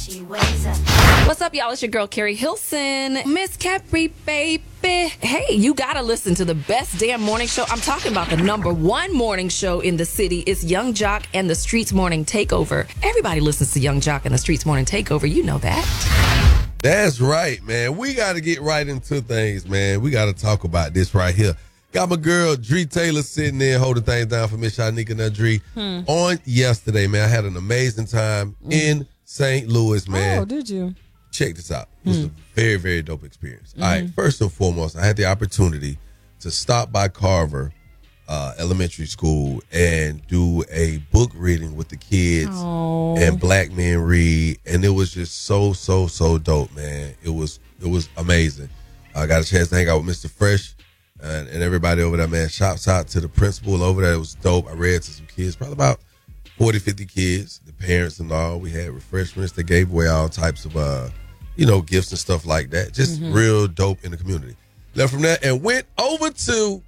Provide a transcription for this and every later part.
What's up, y'all? It's your girl, Carrie Hilson. Miss Capri, baby. Hey, you gotta listen to the best damn morning show. I'm talking about the #1 morning show in the city. It's Young Jock and the Streets Morning Takeover. Everybody listens to Young Jock and the Streets Morning Takeover. You know that. That's right, man. We got to get right into things, man. We got to talk about this right here. Got my girl, Dree Taylor, sitting there holding things down for Miss Shanika Nadri. On yesterday, man, I had an amazing time in St. Louis, man. Oh, did you? Check this out. It was a very, very dope experience. All right, first and foremost, I had the opportunity to stop by Carver Elementary School and do a book reading with the kids and Black Men Read, and it was just so dope, man. It was amazing. I got a chance to hang out with Mr. Fresh and everybody over there, man. Shouts out to the principal over there. It was dope. I read to some kids, probably about 40, 50 kids, the parents and all. We had refreshments. They gave away all types of, gifts and stuff like that. Just real dope in the community. Left from there and went over to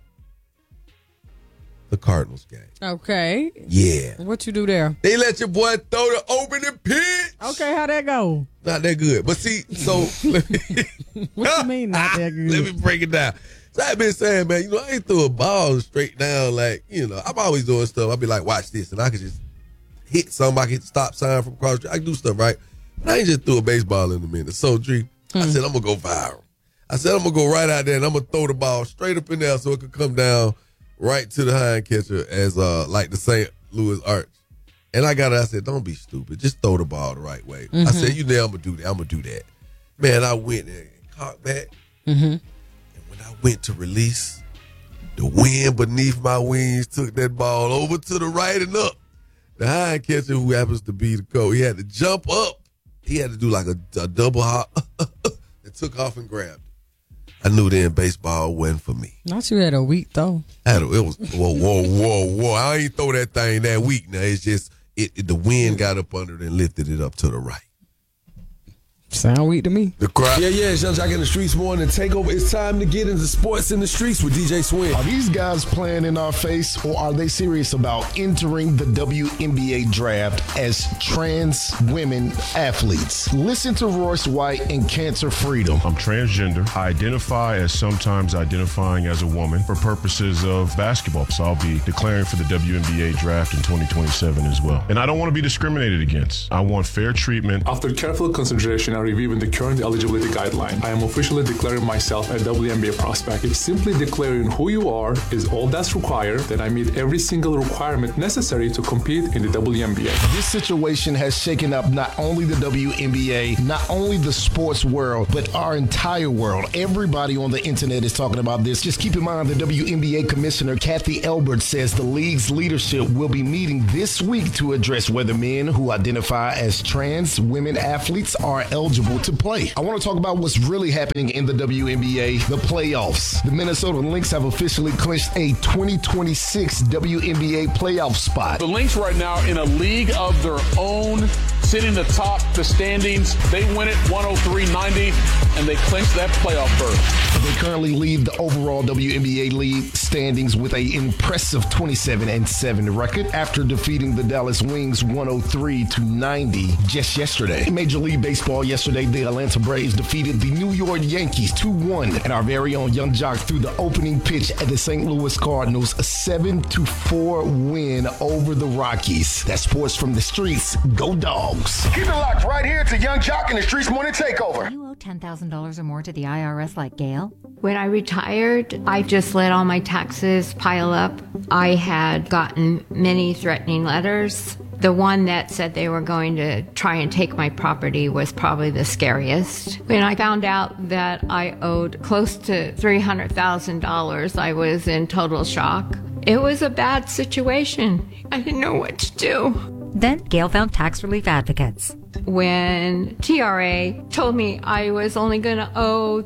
the Cardinals game. Okay. Yeah. What you do there? They let your boy throw the opening pitch. Okay, how'd that go? Not that good. But see, so What you mean not that good? Let me break it down. So I've been saying, man, I ain't threw a ball straight down like, I'm always doing stuff. I'll be like, watch this, and I can just hit something. I can hit the stop sign from across the street. I can do stuff, right? But I ain't just threw a baseball in a minute. So, Dree, I said, I'm going to go viral. I said, I'm going to go right out there, and I'm going to throw the ball straight up in there so it could come down right to the hind catcher as like the St. Louis Arch. And I said, don't be stupid. Just throw the ball the right way. I said, I'm going to do that. I'm going to do that. Man, I went and cocked back. And when I went to release, the wind beneath my wings took that ball over to the right and up. The hind catcher, who happens to be the coach, he had to jump up. He had to do like a double hop and took off and grabbed it. I knew then baseball wasn't for me. Not you had a week, though. It was, whoa. I ain't throw that thing that weak now. It's just, the wind got up under it and lifted it up to the right. Sound weak to me. The crowd. Yeah, it's Young Jock in the Streets Morning Takeover. It's time to get into sports in the streets with DJ Swin. Are these guys playing in our face, or are they serious about entering the WNBA draft as trans women athletes? Listen to Royce White and Cancer Freedom. I'm transgender. I identify as sometimes identifying as a woman for purposes of basketball. So I'll be declaring for the WNBA draft in 2027 as well. And I don't want to be discriminated against. I want fair treatment. After careful consideration and reviewing the current eligibility guideline, I am officially declaring myself a WNBA prospect. If simply declaring who you are is all that's required, then I meet every single requirement necessary to compete in the WNBA. This situation has shaken up not only the WNBA, not only the sports world, but our entire world. Everybody on the internet is talking about this. Just keep in mind the WNBA Commissioner Kathy Elbert says the league's leadership will be meeting this week to address whether men who identify as trans women athletes are eligible to play. I want to talk about what's really happening in the WNBA, the playoffs. The Minnesota Lynx have officially clinched a 2026 WNBA playoff spot. The Lynx right now in a league of their own, sitting atop the standings. They win it 103-90, and they clinch that playoff berth. They currently lead the overall WNBA league standings with an impressive 27-7 record after defeating the Dallas Wings 103-90 just yesterday. In Major League Baseball yesterday, the Atlanta Braves defeated the New York Yankees 2-1, and our very own Young Jock threw the opening pitch at the St. Louis Cardinals, a 7-4 win over the Rockies. That's sports from the streets. Go Dogs. Keep it locked right here to Young Jock and the Streets Morning Takeover. You owe $10,000 or more to the IRS like Gail? When I retired, I just let all my taxes pile up. I had gotten many threatening letters. The one that said they were going to try and take my property was probably the scariest. When I found out that I owed close to $300,000, I was in total shock. It was a bad situation. I didn't know what to do. Then Gail found tax relief advocates. When TRA told me I was only going to owe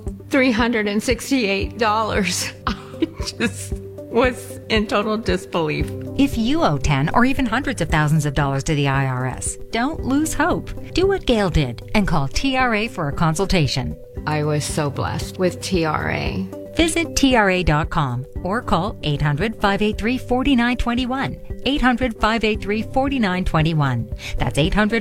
$368, I just was in total disbelief. If you owe 10 or even hundreds of thousands of dollars to the IRS, don't lose hope. Do what Gail did and call TRA for a consultation. I was so blessed with TRA. Visit TRA.com or call 800-583-4921. 800-583-4921. That's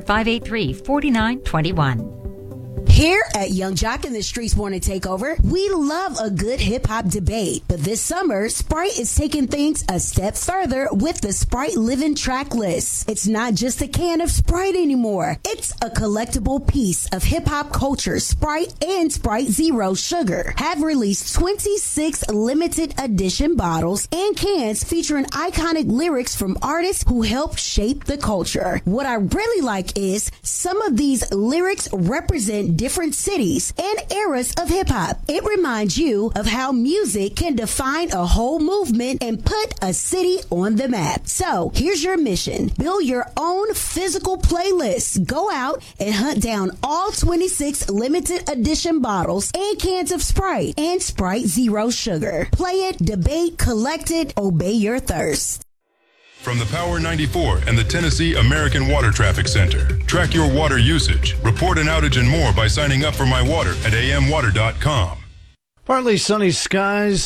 800-583-4921. Here at Young Jock in the Streets Morning Takeover, we love a good hip-hop debate. But this summer, Sprite is taking things a step further with the Sprite Living Track List. It's not just a can of Sprite anymore. It's a collectible piece of hip-hop culture. Sprite and Sprite Zero Sugar have released 26 limited edition bottles and cans featuring iconic lyrics from artists who helped shape the culture. What I really like is some of these lyrics represent different cities and eras of hip-hop. It reminds you of how music can define a whole movement and put a city on the map. So here's your mission. Build your own physical playlist. Go out and hunt down all 26 limited edition bottles and cans of Sprite and Sprite Zero Sugar. Play it, debate, collect it, obey your thirst. From the Power 94 and the Tennessee American Water Traffic Center. Track your water usage, report an outage and more by signing up for My Water at amwater.com. Partly sunny skies,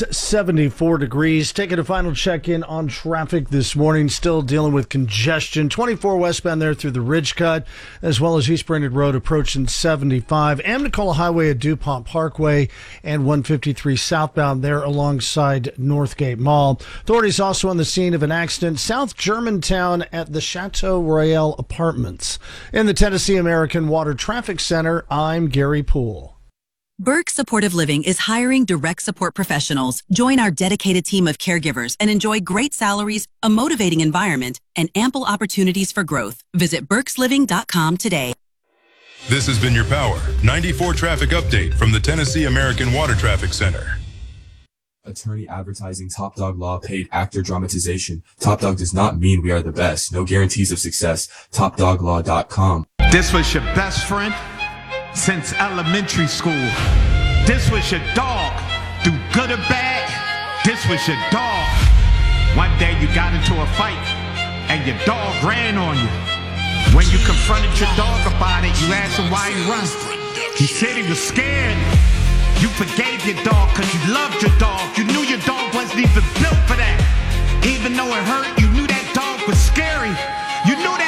74 degrees. Taking a final check-in on traffic this morning. Still dealing with congestion. 24 westbound there through the Ridge Cut, as well as East Brandon Road approaching 75. Amnicola Highway at DuPont Parkway and 153 southbound there alongside Northgate Mall. Authorities also on the scene of an accident, South Germantown at the Chateau Royale Apartments. In the Tennessee American Water Traffic Center, I'm Gary Poole. Burke Supportive Living is hiring direct support professionals. Join our dedicated team of caregivers and enjoy great salaries, a motivating environment, and ample opportunities for growth. Visit burkesliving.com today. This has been your Power 94 traffic update from the Tennessee American Water Traffic Center. Attorney advertising Top Dog Law paid actor dramatization. Top Dog does not mean we are the best. No guarantees of success. TopDogLaw.com. This was your best friend since elementary school. This was your dog. Through good or bad, this was your dog. One day you got into a fight and your dog ran on you. When you confronted your dog about it, you asked him why he ran. He said he was scared. You forgave your dog because you loved your dog. You knew your dog wasn't even built for that. Even though it hurt, you knew that dog was scary.